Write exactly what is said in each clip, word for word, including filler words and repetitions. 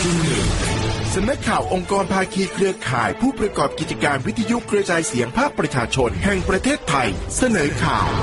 ที่หนึ่งสำนักข่าวองค์กรภาคีเครือข่ายผู้ประกอบกิจการวิทยุกระจายเสียงภาคประชาชนแห่งประเทศไทยเสนอข่าว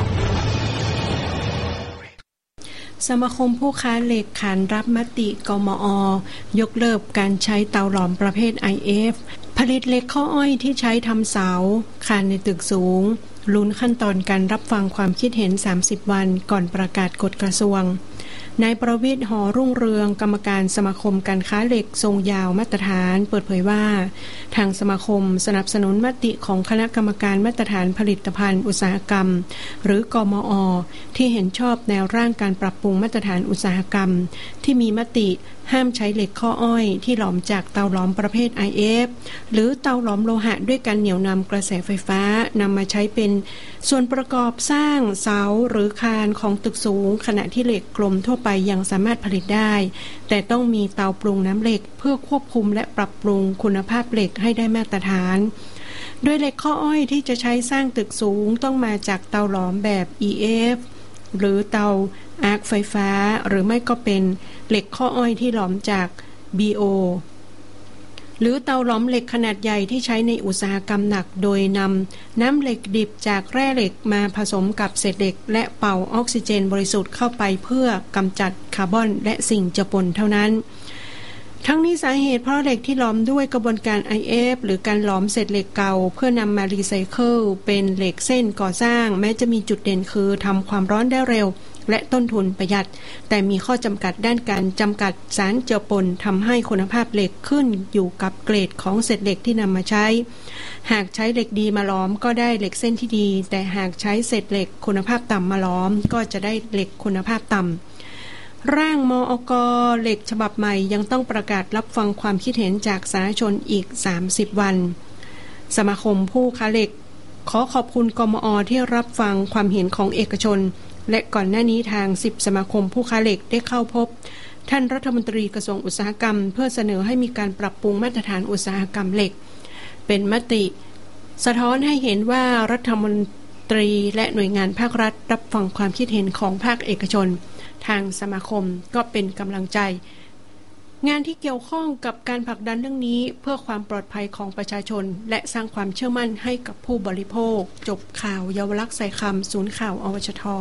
สมาคมผู้ค้าเหล็กขานรับมติกมอ.ยกเลิกการใช้เตาหลอมประเภท ไอ เอฟ ผลิตเหล็กข้ออ้อยที่ใช้ทำเสาคานในตึกสูงลุ้นขั้นตอนการรับฟังความคิดเห็นสามสิบวันก่อนประกาศกฎกระทรวงนายประวิตร หอรุ่งเรืองกรรมการสมาคมการค้าเหล็กทรงยาวมาตรฐานเปิดเผยว่าทางสมาคมสนับสนุนมติของคณะกรรมการมาตรฐานผลิตภัณฑ์อุตสาหกรรมหรือกมอ.ที่เห็นชอบแนวร่างการปรับปรุงมาตรฐานอุตสาหกรรมที่มีมติห้ามใช้เหล็กข้ออ้อยที่หลอมจากเตาหลอมประเภท ไอ เอฟ หรือเตาหลอมโลหะด้วยการเหนี่ยวนำกระแสไฟฟ้านำมาใช้เป็นส่วนประกอบสร้างเสาหรือคานของตึกสูงขณะที่เหล็กกลมทั่วไปยังสามารถผลิตได้แต่ต้องมีเตาปรุงน้ำเหล็กเพื่อควบคุมและปรับปรุงคุณภาพเหล็กให้ได้มาตรฐานโดยเหล็กข้ออ้อยที่จะใช้สร้างตึกสูงต้องมาจากเตาหลอมแบบ อี เอฟ หรือเตาอาร์คไฟฟ้าหรือไม่ก็เป็นเหล็กข้ออ้อยที่หลอมจาก บี โอ หรือเตาหลอมเหล็กขนาดใหญ่ที่ใช้ในอุตสาหกรรมหนักโดยนำน้ำเหล็กดิบจากแร่เหล็กมาผสมกับเศษเหล็กและเป่าออกซิเจนบริสุทธิ์เข้าไปเพื่อกำจัดคาร์บอนและสิ่งเจือปนเท่านั้นทั้งนี้สาเหตุเพราะเหล็กที่หลอมด้วยกระบวนการ ไอ เอฟ หรือการหลอมเศษเหล็กเก่าเพื่อนำมารีไซเคิลเป็นเหล็กเส้นก่อสร้างแม้จะมีจุดเด่นคือทำความร้อนได้เร็วและต้นทุนประหยัดแต่มีข้อจำกัดด้านการจำกัดสารเจือปนทำให้คุณภาพเหล็กขึ้นอยู่กับเกรดของเศษเหล็กที่นำมาใช้หากใช้เหล็กดีมาหลอมก็ได้เหล็กเส้นที่ดีแต่หากใช้เศษเหล็กคุณภาพต่ำมาหลอมก็จะได้เหล็กคุณภาพต่ำร่างมอก.เหล็กฉบับใหม่ยังต้องประกาศรับฟังความคิดเห็นจากสาธารณชนอีกสามสิบวันสมาคมผู้ค้าเหล็กขอขอบคุณกมอ.ที่รับฟังความเห็นของเอกชนและก่อนหน้านี้ทางสิบสมาคมผู้ค้าเหล็กได้เข้าพบท่านรัฐมนตรีกระทรวงอุตสาหกรรมเพื่อเสนอให้มีการปรับปรุงมาตรฐานอุตสาหกรรมเหล็กเป็นมติสะท้อนให้เห็นว่ารัฐมนตรีและหน่วยงานภาครัฐรับฟังความคิดเห็นของภาคเอกชนทางสมาคมก็เป็นกำลังใจงานที่เกี่ยวข้องกับการผลักดันเรื่องนี้เพื่อความปลอดภัยของประชาชนและสร้างความเชื่อมั่นให้กับผู้บริโภคจบข่าวเยาวลักษณ์ใส่คำศูนย์ข่าวอวชท.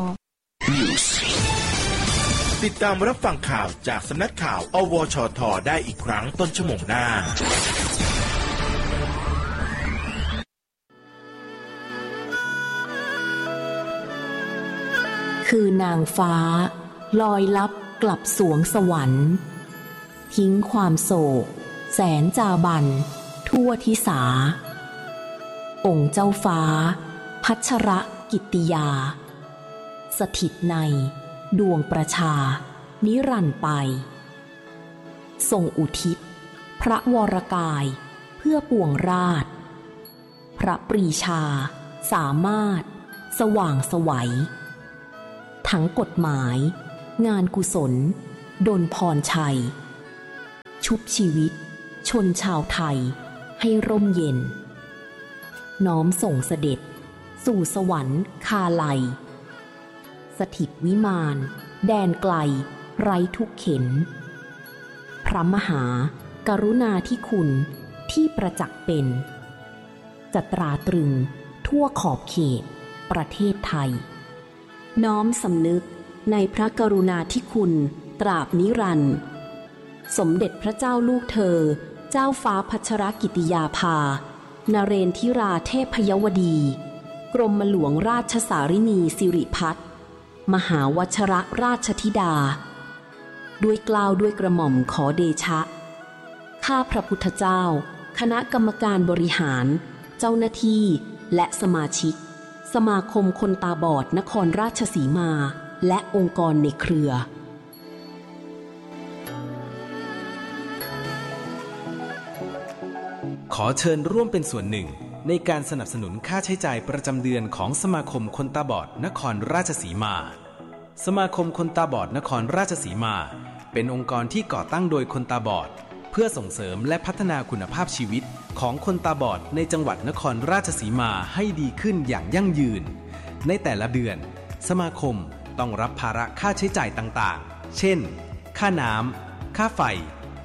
ติดตามรับฟังข่าวจากสำนักข่าวอวชท.ได้อีกครั้งต้นชั่วโมงหน้าคือนางฟ้าลอยลับกลับสวงสวรรค์ทิ้งความโศกแสนจาบันทั่วทิสาองค์เจ้าฟ้าพัชรกิตติยาสถิตในดวงประชานิรันดร์ไปทรงอุทิศพระวรกายเพื่อปวงราชพระปรีชาสามารถสว่างไสวทั้งกฎหมายงานกุศลดลพรชัยชุบชีวิตชนชาวไทยให้ร่มเย็นน้อมส่งเสด็จสู่สวรรค์คาไลสถิตวิมานแดนไกลไร้ทุกเข็นพระมหากรุณาธิคุณที่ประจักษ์เป็นจะตราตรึงทั่วขอบเขตประเทศไทยน้อมสำนึกในพระกรุณาธิคุณตราบนิรันดร์สมเด็จพระเจ้าลูกเธอเจ้าฟ้าพัชรกิติยาภานเรนทิราเทพยวดีกรมหลวงราชสารินีสิริพัฒน์มหาวชรราชธิดาด้วยเกล้าด้วยกระหม่อมขอเดชะข้าพระพุทธเจ้าคณะกรรมการบริหารเจ้าหน้าที่และสมาชิกสมาคมคนตาบอดนครราชสีมาและองค์กรในเครือขอเชิญร่วมเป็นส่วนหนึ่งในการสนับสนุนค่าใช้จ่ายประจำเดือนของสมาคมคนตาบอดนครราชสีมาสมาคมคนตาบอดนครราชสีมาเป็นองค์กรที่ก่อตั้งโดยคนตาบอดเพื่อส่งเสริมและพัฒนาคุณภาพชีวิตของคนตาบอดในจังหวัดนครราชสีมาให้ดีขึ้นอย่างยั่งยืนในแต่ละเดือนสมาคมต้องรับภาระค่าใช้จ่ายต่างๆเช่นค่าน้ำค่าไฟ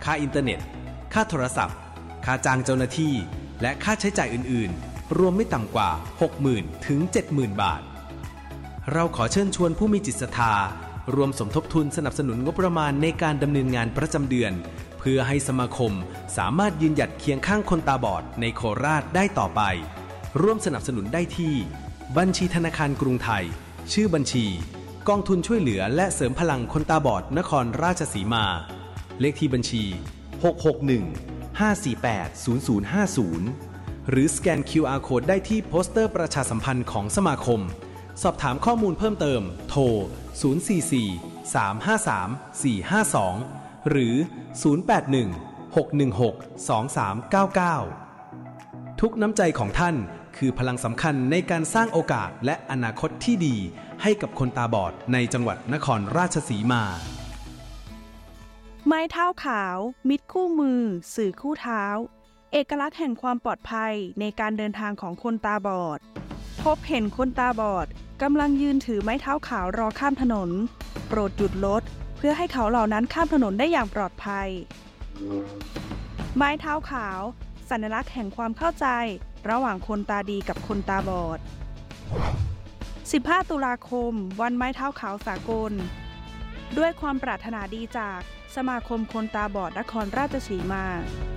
ค่าอินเทอร์เน็ตค่าโทรศัพท์ค่าจ้างเจ้าหน้าที่และค่าใช้จ่ายอื่นๆรวมไม่ต่ำกว่า หกหมื่น ถึง เจ็ดหมื่น บาทเราขอเชิญชวนผู้มีจิตศรัทธารวมสมทบทุนสนับสนุนงบประมาณในการดำเนินงานประจำเดือนเพื่อให้สมาคมสามารถยืนหยัดเคียงข้างคนตาบอดในโคราชได้ต่อไปร่วมสนับสนุนได้ที่บัญชีธนาคารกรุงไทยชื่อบัญชีกองทุนช่วยเหลือและเสริมพลังคนตาบอดนครราชสีมาเลขที่บัญชีหก หก หนึ่ง ห้า สี่ แปด ศูนย์ ศูนย์ ห้า ศูนย์หรือสแกน คิว อาร์ Code ได้ที่โปสเตอร์ประชาสัมพันธ์ของสมาคมสอบถามข้อมูลเพิ่มเติมโทรศูนย์ สี่ สี่ สาม ห้า สาม สี่ ห้า สองหรือศูนย์ แปด หนึ่ง หก หนึ่ง หก สอง สาม เก้า เก้าทุกน้ำใจของท่านคือพลังสำคัญในการสร้างโอกาสและอนาคตที่ดีให้กับคนตาบอดในจังหวัดนครราชสีมาไม้เท้าขาวมิตรคู่มือสื่อคู่เท้าเอกลักษณ์แห่งความปลอดภัยในการเดินทางของคนตาบอดพบเห็นคนตาบอดกำลังยืนถือไม้เท้าขาวรอข้ามถนนโปรดหยุดรถเพื่อให้เขาเหล่านั้นข้ามถนนได้อย่างปลอดภัยไม้เท้าขาวสัญลักษณ์แห่งความเข้าใจระหว่างคนตาดีกับคนตาบอดสิบห้าตุลาคมวันไม้เท้าขาวสากลด้วยความปรารถนาดีจากสมาคมคนตาบอดนครราชสีมา